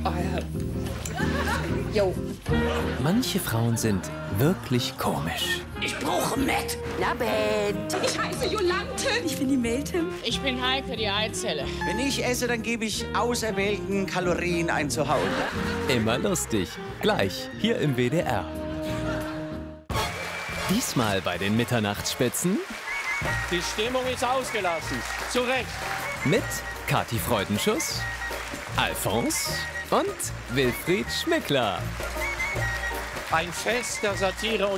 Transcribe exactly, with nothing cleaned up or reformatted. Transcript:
Oh ja. Jo. Manche Frauen sind wirklich komisch. Ich brauche Matt. Na, Ben. Ich heiße Jolante. Ich bin die Meltem. Ich bin Heike, die Eizelle. Wenn ich esse, dann gebe ich auserwählten Kalorien ein Zuhause. Immer lustig. Gleich hier im W D R. Diesmal bei den Mitternachtsspitzen Die Stimmung ist ausgelassen. Zu Recht. mit Kathi Freudenschuss, Alphonse und Wilfried Schmickler. Ein Fest der Satire und